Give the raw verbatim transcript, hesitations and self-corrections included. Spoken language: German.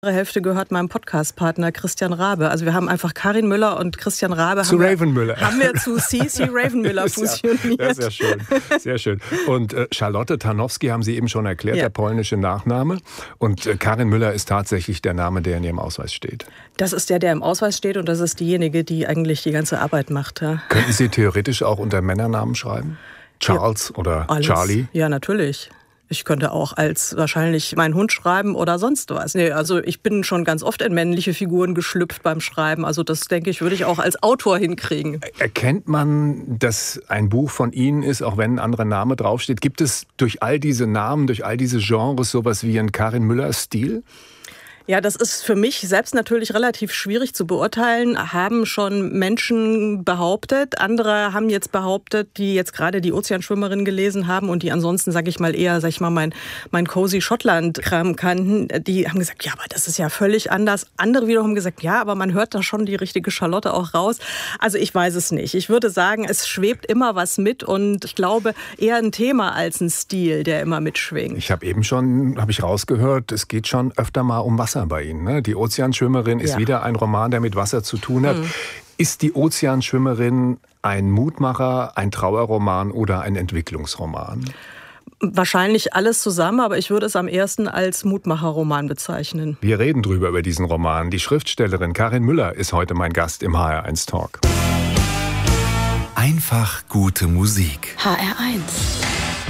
Hälfte gehört meinem Podcast-Partner Christian Rabe. Also wir haben einfach Karin Müller und Christian Rabe zu haben, Raven wir, Müller. haben wir zu C C Raven Müller fusioniert. Ja, sehr schön, sehr schön. Und äh, Charlotte Tarnowski haben Sie eben schon erklärt, ja. Der polnische Nachname. Und äh, Karin Müller ist tatsächlich der Name, der in Ihrem Ausweis steht. Das ist der, der im Ausweis steht, und das ist diejenige, die eigentlich die ganze Arbeit macht. Ja. Könnten Sie theoretisch auch unter Männernamen schreiben? Charles ja, oder alles. Charlie? Ja, natürlich. Ich könnte auch als wahrscheinlich meinen Hund schreiben oder sonst was. Nee, also ich bin schon ganz oft in männliche Figuren geschlüpft beim Schreiben. Also das, denke ich, würde ich auch als Autor hinkriegen. Erkennt man, dass ein Buch von Ihnen ist, auch wenn ein anderer Name draufsteht? Gibt es durch all diese Namen, durch all diese Genres sowas wie einen Karin Müller-Stil? Ja, das ist für mich selbst natürlich relativ schwierig zu beurteilen, haben schon Menschen behauptet. Andere haben jetzt behauptet, die jetzt gerade die Ozeanschwimmerin gelesen haben und die ansonsten, sage ich mal, eher, sag ich mal, mein, mein Cozy Schottland-Kram kannten. Die haben gesagt, ja, aber das ist ja völlig anders. Andere wiederum haben gesagt, ja, aber man hört da schon die richtige Charlotte auch raus. Also ich weiß es nicht. Ich würde sagen, es schwebt immer was mit, und ich glaube, eher ein Thema als ein Stil, der immer mitschwingt. Ich habe eben schon, habe ich rausgehört, es geht schon öfter mal um Wasser bei Ihnen. Ne? Die Ozeanschwimmerin ist ja. wieder ein Roman, der mit Wasser zu tun hat. Hm. Ist die Ozeanschwimmerin ein Mutmacher, ein Trauerroman oder ein Entwicklungsroman? Wahrscheinlich alles zusammen, aber ich würde es am ersten als Mutmacherroman bezeichnen. Wir reden drüber über diesen Roman. Die Schriftstellerin Karin Müller ist heute mein Gast im H R eins Talk. Einfach gute Musik. H R eins.